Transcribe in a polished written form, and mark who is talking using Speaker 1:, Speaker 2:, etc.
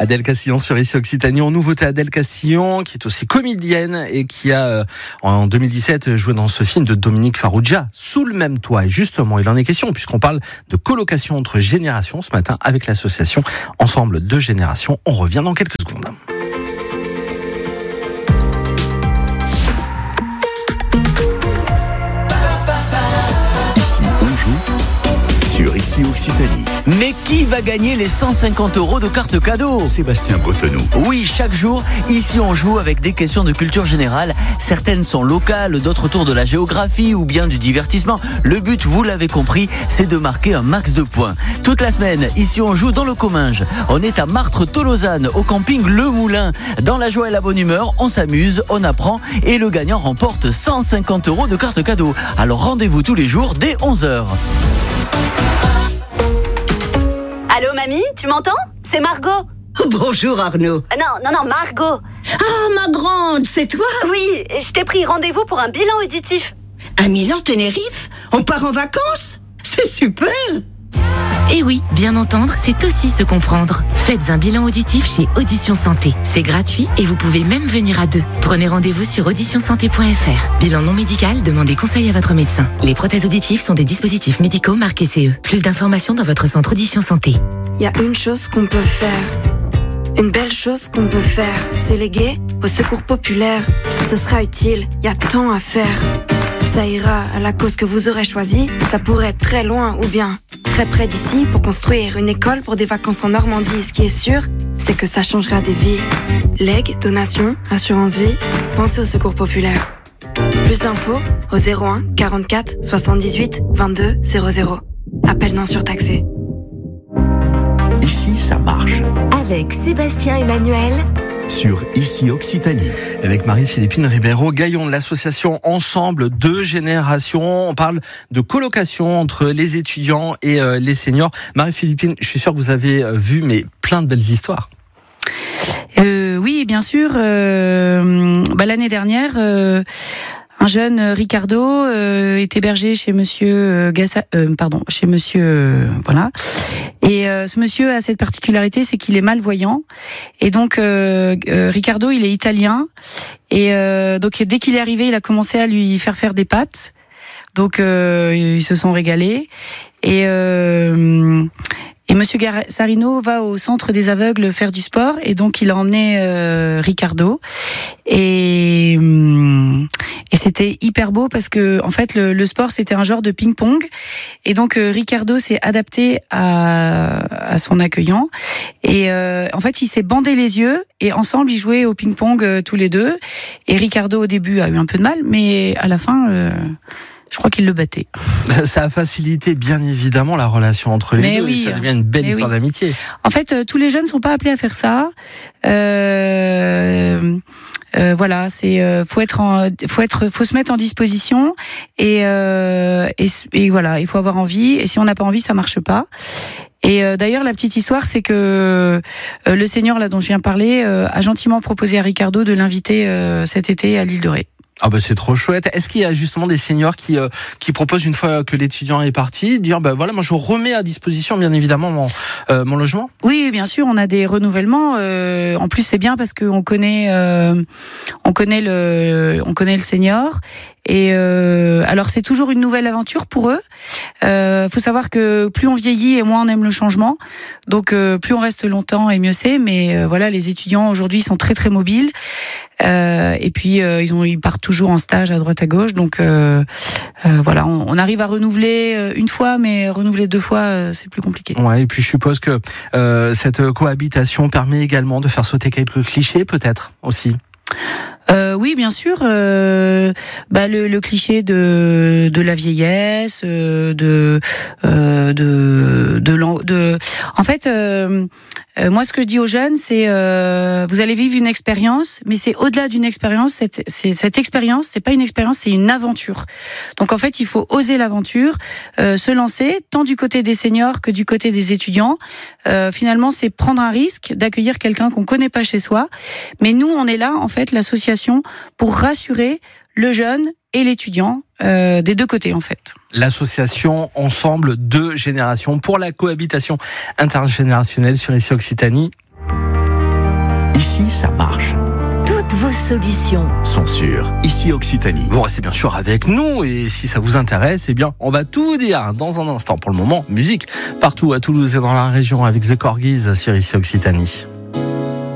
Speaker 1: Adèle Castillon sur ici Occitanie. En nouveauté, Adèle Castillon, qui est aussi comédienne et qui a, en 2017, joué dans ce film de Dominique Farrugia, Sous le même toit. Et justement, il en est question, puisqu'on parle de colocation entre générations ce matin avec l'association Ensemble de Générations. On revient dans quelques secondes.
Speaker 2: Ici, on joue sur Ici Occitanie.
Speaker 3: Mais qui va gagner les 150 € de carte cadeau ?
Speaker 2: Sébastien Bretonneau.
Speaker 3: Oui, chaque jour, ici on joue avec des questions de culture générale. Certaines sont locales, d'autres autour de la géographie ou bien du divertissement. Le but, vous l'avez compris, c'est de marquer un max de points. Toute la semaine, ici on joue dans le Comminges. On est à Martres-Tolosane, au camping Le Moulin. Dans la joie et la bonne humeur, on s'amuse, on apprend et le gagnant remporte 150 € de carte cadeau. Alors rendez-vous tous les jours dès 11h.
Speaker 4: Allô mamie, tu m'entends ? C'est Margot.
Speaker 5: Bonjour Arnaud.
Speaker 4: Non, Margot.
Speaker 5: Ah, ma grande, c'est toi ?
Speaker 4: Oui, je t'ai pris rendez-vous pour un bilan auditif.
Speaker 5: À Milan-Tenerife ? On part en vacances ? C'est super !
Speaker 6: Et oui, bien entendre, c'est aussi se comprendre. Faites un bilan auditif chez Audition Santé. C'est gratuit et vous pouvez même venir à deux. Prenez rendez-vous sur auditionsanté.fr. Bilan non médical, demandez conseil à votre médecin. Les prothèses auditives sont des dispositifs médicaux marqués CE. Plus d'informations dans votre centre Audition Santé.
Speaker 7: Il y a une chose qu'on peut faire. Une belle chose qu'on peut faire. C'est léguer au secours populaire. Ce sera utile, il y a tant à faire. Ça ira à la cause que vous aurez choisie. Ça pourrait être très loin ou bien très près d'ici pour construire une école pour des vacances en Normandie. Ce qui est sûr, c'est que ça changera des vies. Legs, donations, assurance vie, pensez au secours populaire. Plus d'infos au 01 44 78 22 00. Appel non surtaxé.
Speaker 2: Ici, ça marche.
Speaker 8: Avec Sébastien Emmanuel
Speaker 2: Sur Ici Occitanie.
Speaker 1: Avec Marie-Philippine Ribeiro-Gaillon de l'association Ensemble de Générations. On parle de colocation entre les étudiants et les seniors. Marie-Philippine, je suis sûr que vous avez vu plein de belles histoires.
Speaker 9: Oui, bien sûr. L'année dernière, un jeune Ricardo est hébergé chez monsieur voilà. Et ce monsieur a cette particularité, c'est qu'il est malvoyant. Et donc Ricardo, il est italien. Et donc dès qu'il est arrivé, il a commencé à lui faire des pâtes. Donc ils se sont régalés. Et Monsieur Sarino va au centre des aveugles faire du sport, et donc il a emmené Ricardo, et c'était hyper beau parce que en fait le sport c'était un genre de ping-pong, et donc Ricardo s'est adapté à son accueillant, et en fait il s'est bandé les yeux et ensemble ils jouaient au ping-pong tous les deux, et Ricardo au début a eu un peu de mal, mais à la fin je crois qu'il le battait.
Speaker 1: Ça a facilité bien évidemment la relation entre les deux, et ça devient une belle histoire d'amitié.
Speaker 9: En fait, tous les jeunes ne sont pas appelés à faire ça. Voilà, faut se mettre en disposition, et voilà, il faut avoir envie, et si on n'a pas envie, ça marche pas. Et d'ailleurs, la petite histoire, c'est que le senior là dont je viens de parler a gentiment proposé à Ricardo de l'inviter cet été à l'île de Ré.
Speaker 1: Ah c'est trop chouette. Est-ce qu'il y a justement des seniors qui proposent, une fois que l'étudiant est parti, dire moi je remets à disposition bien évidemment mon logement? Oui,
Speaker 9: bien sûr, on a des renouvellements. En plus c'est bien parce qu'on connaît le senior. Et alors c'est toujours une nouvelle aventure pour eux. Faut savoir que plus on vieillit et moins on aime le changement. Donc plus on reste longtemps et mieux c'est. Mais voilà, les étudiants aujourd'hui sont très très mobiles. Et puis ils partent toujours en stage à droite à gauche. Donc voilà, on arrive à renouveler une fois, mais renouveler deux fois c'est plus compliqué.
Speaker 1: Ouais, et puis je suppose que cette cohabitation permet également de faire sauter quelques clichés, peut-être aussi.
Speaker 9: Oui, bien sûr. Le cliché de la vieillesse, en fait, moi, ce que je dis aux jeunes, c'est vous allez vivre une expérience, mais c'est au-delà d'une expérience. Cette expérience, c'est pas une expérience, c'est une aventure. Donc, en fait, il faut oser l'aventure, se lancer, tant du côté des seniors que du côté des étudiants. Finalement, c'est prendre un risque d'accueillir quelqu'un qu'on connaît pas chez soi. Mais nous, on est là, en fait, l'association, pour rassurer le jeune et l'étudiant, des deux côtés en fait.
Speaker 1: L'association Ensemble de Générations pour la cohabitation intergénérationnelle sur Ici Occitanie.
Speaker 2: Ici, ça marche.
Speaker 8: Toutes vos solutions
Speaker 2: Sont sur Ici Occitanie.
Speaker 1: Vous restez bien sûr avec nous et si ça vous intéresse, eh bien, on va tout dire dans un instant. Pour le moment, musique partout à Toulouse et dans la région avec The Corgis sur Ici Occitanie.